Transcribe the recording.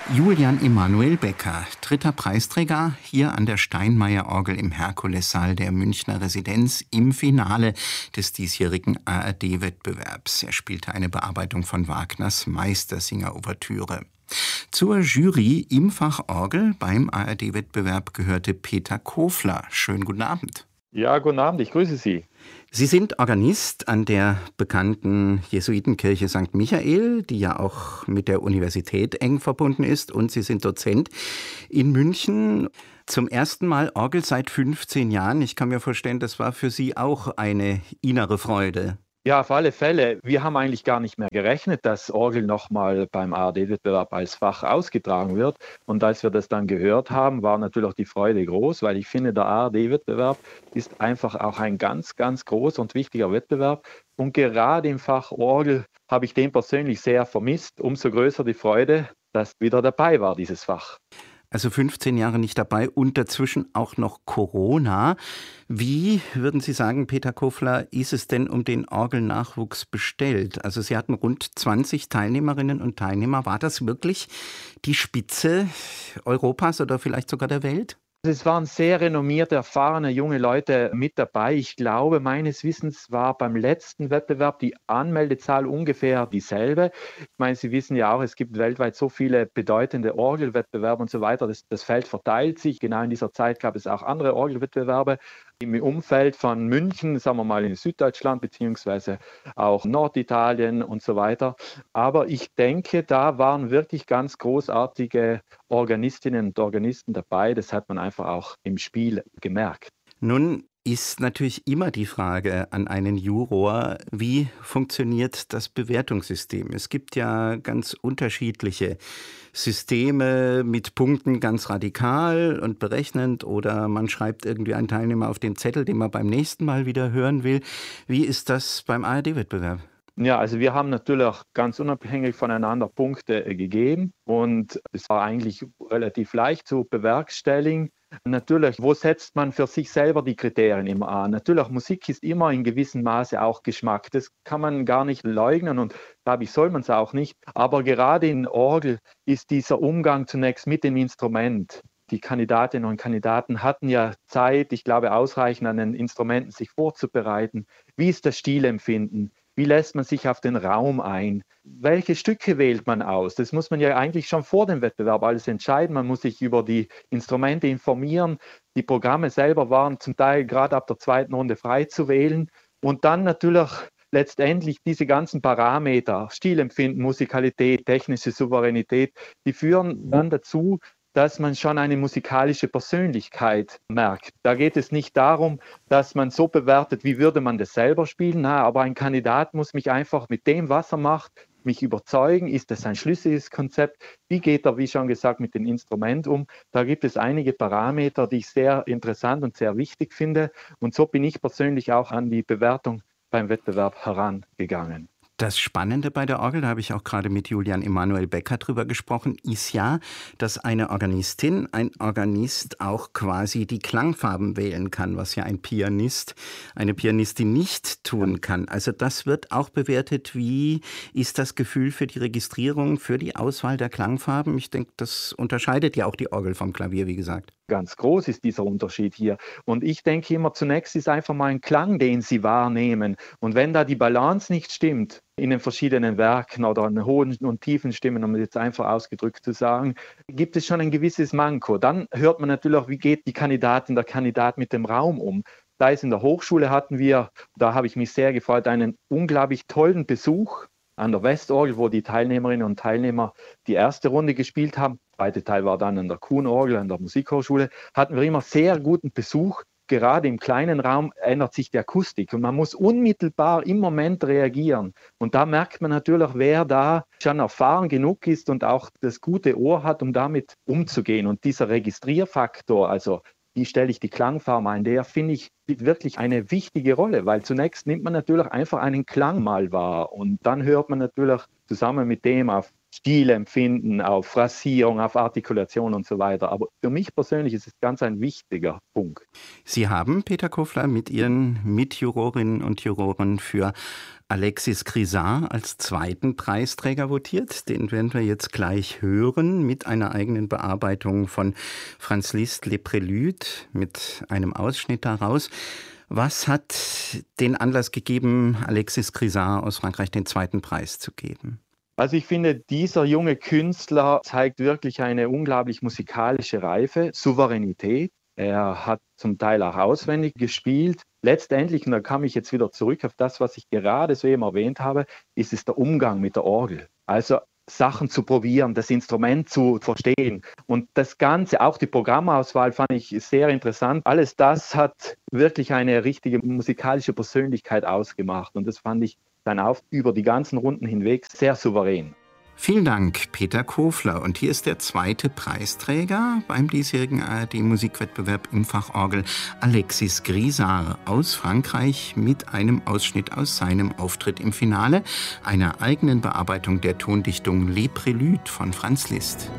Julian Emanuel Becker, dritter Preisträger, hier an der Steinmeier-Orgel im Herkulessaal der Münchner Residenz im Finale des diesjährigen ARD-Wettbewerbs. Er spielte eine Bearbeitung von Wagners Meistersinger-Ouvertüre. Zur Jury im Fach Orgel beim ARD-Wettbewerb gehörte Peter Kofler. Schönen guten Abend. Ja, guten Abend, ich grüße Sie. Sie sind Organist an der bekannten Jesuitenkirche St. Michael, die ja auch mit der Universität eng verbunden ist, und Sie sind Dozent in München. Zum ersten Mal Orgel seit 15 Jahren. Ich kann mir vorstellen, das war für Sie auch eine innere Freude. Ja, auf alle Fälle. Wir haben eigentlich gar nicht mehr gerechnet, dass Orgel nochmal beim ARD-Wettbewerb als Fach ausgetragen wird. Und als wir das dann gehört haben, war natürlich auch die Freude groß, weil ich finde, der ARD-Wettbewerb ist einfach auch ein ganz, ganz großer und wichtiger Wettbewerb. Und gerade im Fach Orgel habe ich den persönlich sehr vermisst. Umso größer die Freude, dass wieder dabei war, dieses Fach. Also 15 Jahre nicht dabei und dazwischen auch noch Corona. Wie, würden Sie sagen, Peter Kofler, ist es denn um den Orgelnachwuchs bestellt? Also Sie hatten rund 20 Teilnehmerinnen und Teilnehmer. War das wirklich die Spitze Europas oder vielleicht sogar der Welt? Es waren sehr renommierte, erfahrene junge Leute mit dabei. Ich glaube, meines Wissens war beim letzten Wettbewerb die Anmeldezahl ungefähr dieselbe. Ich meine, Sie wissen ja auch, es gibt weltweit so viele bedeutende Orgelwettbewerbe und so weiter. Das Feld verteilt sich. Genau in dieser Zeit gab es auch andere Orgelwettbewerbe im Umfeld von München, sagen wir mal in Süddeutschland, beziehungsweise auch Norditalien und so weiter. Aber ich denke, da waren wirklich ganz großartige Organistinnen und Organisten dabei. Das hat man einfach auch im Spiel gemerkt. Nun ist natürlich immer die Frage an einen Juror, wie funktioniert das Bewertungssystem? Es gibt ja ganz unterschiedliche Systeme mit Punkten, ganz radikal und berechnend, oder man schreibt irgendwie einen Teilnehmer auf den Zettel, den man beim nächsten Mal wieder hören will. Wie ist das beim ARD-Wettbewerb? Ja, also wir haben natürlich auch ganz unabhängig voneinander Punkte gegeben und es war eigentlich relativ leicht zu bewerkstelligen. Natürlich, wo setzt man für sich selber die Kriterien immer an? Natürlich, Musik ist immer in gewissem Maße auch Geschmack. Das kann man gar nicht leugnen und glaube ich, soll man es auch nicht. Aber gerade in Orgel ist dieser Umgang zunächst mit dem Instrument. Die Kandidatinnen und Kandidaten hatten ja Zeit, ich glaube, ausreichend an den Instrumenten sich vorzubereiten. Wie ist das Stilempfinden? Wie lässt man sich auf den Raum ein? Welche Stücke wählt man aus? Das muss man ja eigentlich schon vor dem Wettbewerb alles entscheiden. Man muss sich über die Instrumente informieren. Die Programme selber waren zum Teil gerade ab der zweiten Runde frei zu wählen. Und dann natürlich letztendlich diese ganzen Parameter, Stilempfinden, Musikalität, technische Souveränität, die führen dann dazu, dass man schon eine musikalische Persönlichkeit merkt. Da geht es nicht darum, dass man so bewertet, wie würde man das selber spielen. Na, aber ein Kandidat muss mich einfach mit dem, was er macht, mich überzeugen. Ist das ein schlüssiges Konzept? Wie geht er, wie schon gesagt, mit dem Instrument um? Da gibt es einige Parameter, die ich sehr interessant und sehr wichtig finde. Und so bin ich persönlich auch an die Bewertung beim Wettbewerb herangegangen. Das Spannende bei der Orgel, da habe ich auch gerade mit Julian Emanuel Becker drüber gesprochen, ist ja, dass eine Organistin, ein Organist auch quasi die Klangfarben wählen kann, was ja ein Pianist, eine Pianistin nicht tun kann. Also das wird auch bewertet. Wie ist das Gefühl für die Registrierung, für die Auswahl der Klangfarben? Ich denke, das unterscheidet ja auch die Orgel vom Klavier, wie gesagt. Ganz groß ist dieser Unterschied hier. Und ich denke immer, zunächst ist einfach mal ein Klang, den Sie wahrnehmen. Und wenn da die Balance nicht stimmt in den verschiedenen Werken oder an hohen und tiefen Stimmen, um es jetzt einfach ausgedrückt zu sagen, gibt es schon ein gewisses Manko. Dann hört man natürlich auch, wie geht die Kandidatin, der Kandidat mit dem Raum um. Da ist in der Hochschule hatten wir, da habe ich mich sehr gefreut, einen unglaublich tollen Besuch an der Westorgel, wo die Teilnehmerinnen und Teilnehmer die erste Runde gespielt haben. Der zweite Teil war dann an der Kuhnorgel, an der Musikhochschule. Hatten wir immer sehr guten Besuch. Gerade im kleinen Raum ändert sich die Akustik und man muss unmittelbar im Moment reagieren. Und da merkt man natürlich, wer da schon erfahren genug ist und auch das gute Ohr hat, um damit umzugehen. Und dieser Registrierfaktor, also wie stelle ich die Klangfarbe ein, der finde ich spielt wirklich eine wichtige Rolle, weil zunächst nimmt man natürlich einfach einen Klang mal wahr und dann hört man natürlich zusammen mit dem auf Stilempfinden, auf Phrasierung, auf Artikulation und so weiter. Aber für mich persönlich ist es ganz ein wichtiger Punkt. Sie haben, Peter Kofler, mit Ihren Mitjurorinnen und Juroren für Alexis Grisart als zweiten Preisträger votiert. Den werden wir jetzt gleich hören mit einer eigenen Bearbeitung von Franz Liszt Les Préludes mit einem Ausschnitt daraus. Was hat den Anlass gegeben, Alexis Grisart aus Frankreich den zweiten Preis zu geben? Also ich finde, dieser junge Künstler zeigt wirklich eine unglaublich musikalische Reife, Souveränität. Er hat zum Teil auch auswendig gespielt. Letztendlich, und da komme ich jetzt wieder zurück auf das, was ich gerade soeben erwähnt habe, ist es der Umgang mit der Orgel. Also Sachen zu probieren, das Instrument zu verstehen. Und das Ganze, auch die Programmauswahl fand ich sehr interessant. Alles das hat wirklich eine richtige musikalische Persönlichkeit ausgemacht. Und das fand ich dann auch über die ganzen Runden hinweg sehr souverän. Vielen Dank, Peter Kofler. Und hier ist der zweite Preisträger beim diesjährigen ARD-Musikwettbewerb im Fach Orgel, Alexis Grisart aus Frankreich mit einem Ausschnitt aus seinem Auftritt im Finale, einer eigenen Bearbeitung der Tondichtung Les Préludes von Franz Liszt.